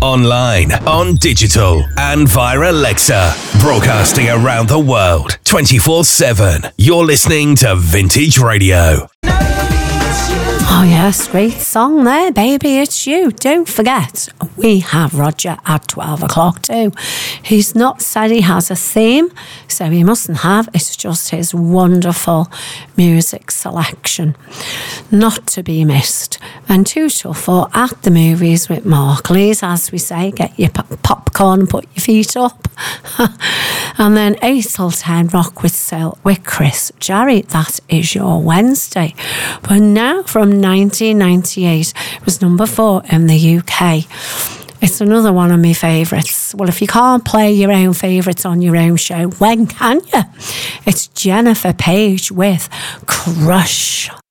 online, on digital, and via Alexa. Broadcasting around the world, 24/7. You're listening to Vintage Radio. Oh yes, great song there, Baby It's You. Don't forget, we have Roger at 12 o'clock too. He's not said he has a theme, so he mustn't have. It's just his wonderful music selection. Not to be missed. And 2 till 4 at the movies with Mark Lees, as we say, get your popcorn and put your feet up. And then 8 till 10, Rock with Soul with Chris Jarry. That is your Wednesday. But now from 1998, it was number 4 in the UK. It's another one of my favourites. Well, if you can't play your own favourites on your own show, when can you? It's Jennifer Page with Crush.